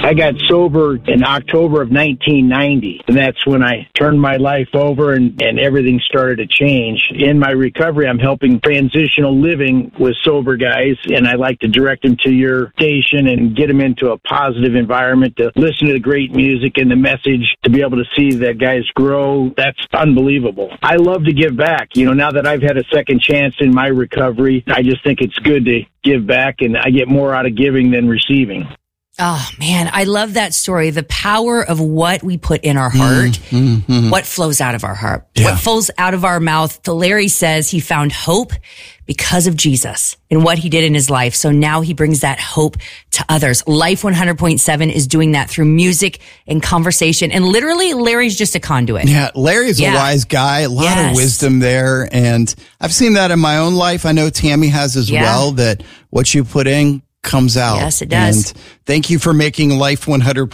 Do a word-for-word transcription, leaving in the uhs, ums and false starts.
I got sober in October of nineteen ninety, and that's when I turned my life over and, and everything started to change. In my recovery, I'm helping transitional living with sober guys, and I like to direct them to your station and get them into a positive environment to listen to the great music and the message, to be able to see that guys grow. That's unbelievable. I love to give back. You know, now that I've had a second chance in my recovery, I just think it's good to give back, and I get more out of giving than receiving. Oh, man, I love that story. The power of what we put in our heart, mm, mm, mm. what flows out of our heart, yeah. what flows out of our mouth. Larry says he found hope because of Jesus and what he did in his life. So now he brings that hope to others. Life one hundred point seven is doing that through music and conversation. And literally, Larry's just a conduit. Yeah, Larry's yeah. a wise guy, a lot yes. of wisdom there. And I've seen that in my own life. I know Tammy has as yeah. well, that what you put in comes out. Yes, it does. And thank you for making Life one hundred